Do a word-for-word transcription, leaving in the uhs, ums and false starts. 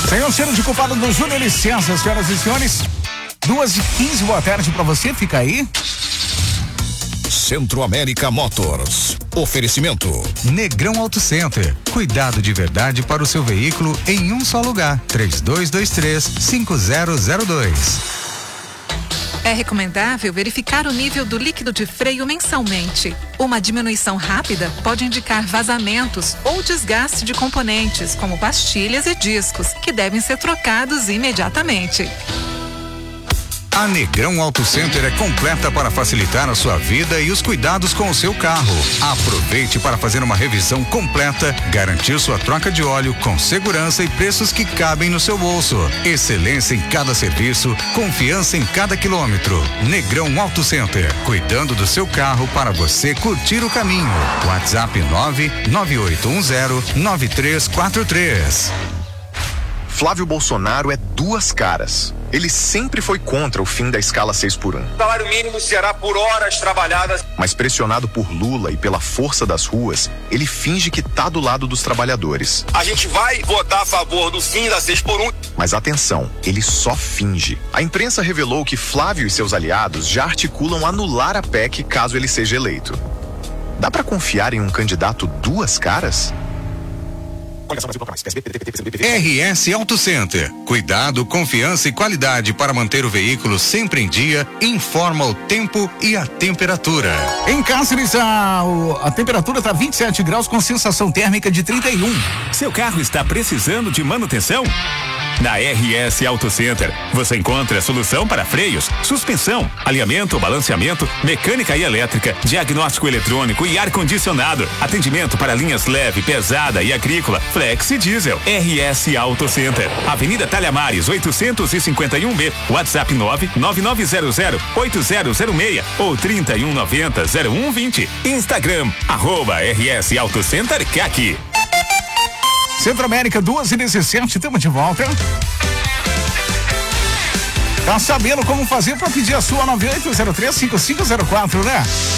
Tem um cheiro de culpado do Júnior, licença, senhoras e senhores. duas e quinze, boa tarde pra você, fica aí. Centro América Motors. Oferecimento Negrão Auto Center. Cuidado de verdade para o seu veículo em um só lugar. três dois dois três, cinco zero zero dois. É recomendável verificar o nível do líquido de freio mensalmente. Uma diminuição rápida pode indicar vazamentos ou desgaste de componentes, como pastilhas e discos, que devem ser trocados imediatamente. A Negrão Auto Center é completa para facilitar a sua vida e os cuidados com o seu carro. Aproveite para fazer uma revisão completa, garantir sua troca de óleo com segurança e preços que cabem no seu bolso. Excelência em cada serviço, confiança em cada quilômetro. Negrão Auto Center, cuidando do seu carro para você curtir o caminho. WhatsApp nove nove oito um zero nove três quatro três. Flávio Bolsonaro é duas caras. Ele sempre foi contra o fim da escala seis por um. O salário mínimo será por horas trabalhadas. Mas pressionado por Lula e pela força das ruas, ele finge que tá do lado dos trabalhadores. A gente vai votar a favor do fim da seis por um. Mas atenção, ele só finge. A imprensa revelou que Flávio e seus aliados já articulam anular a P E C caso ele seja eleito. Dá pra confiar em um candidato duas caras? R S Auto Center. Cuidado, confiança e qualidade para manter o veículo sempre em dia. Informa o tempo e a temperatura. Em Cáceres, a, a temperatura está vinte e sete graus com sensação térmica de trinta e um. Seu carro está precisando de manutenção? Na R S Auto Center, você encontra solução para freios, suspensão, alinhamento, balanceamento, mecânica e elétrica, diagnóstico eletrônico e ar-condicionado, atendimento para linhas leve, pesada e agrícola, flex e diesel. R S Auto Center, Avenida Talhamares, oitocentos e cinquenta e um B, WhatsApp nove nove nove zero zero oito zero zero seis ou trinta e um noventa zero um vinte. Instagram, arroba R S Auto Center C A C. Centro América, duas e dezessete, estamos de volta. Tá sabendo como fazer para pedir a sua nove oito zero três cinco cinco zero quatro, né?